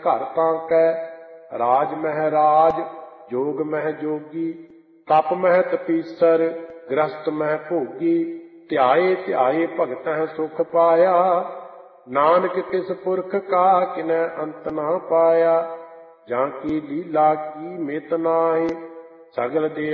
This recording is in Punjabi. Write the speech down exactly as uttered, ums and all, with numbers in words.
ਘਰ ਤਾਂ ਕੈ। ਰਾਜ ਮਹਿ ਰਾਜ, ਜੋਗ ਮਹਿ ਜੋਗੀ, ਤਪ ਮਹਿ ਤਪੀਸਰ, ਗ੍ਰਸਤ ਮਹਿ ਭੋਗੀ। ਧਿਆਏ ਧਿਆਏ ਭਗਤਹਿ ਸੁਖ ਪਾਇਆ, ਨਾਨਕ ਤਿਸ ਪੁਰਖ ਕਾ ਕਿਨੈ ਅੰਤ ਨਾ ਪਾਇਆ। ਜਾਂ ਕੀ ਲੀਲਾ ਕੀ ਮਿਤ ਨਾਹਿ, ਸਗਲ ਦੇ